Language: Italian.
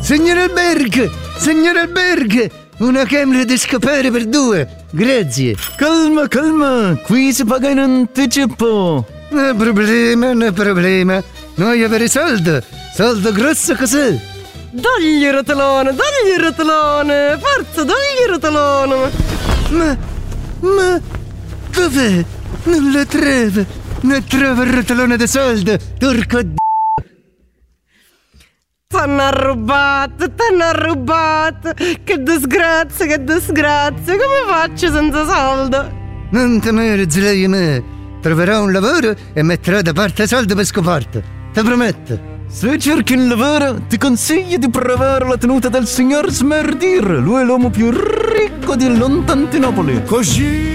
Signor Alberg, una camera di scopare per 2, grazie. Calma, qui si paga in anticipo. Non problema, noi avere soldo grosso così. Dagli rotolone, forza, dagli rotolone. Ma dov'è? Non la trovo il rotolone di soldo, turco d***o. T'hanno rubato, che disgrazia, come faccio senza soldo? Non temere, zia me, troverò un lavoro e metterò da parte soldi per scoparti, te prometto. Se cerchi un lavoro, ti consiglio di provare la tenuta del signor Smerdir. Lui è l'uomo più ricco di Lontantinopoli. Così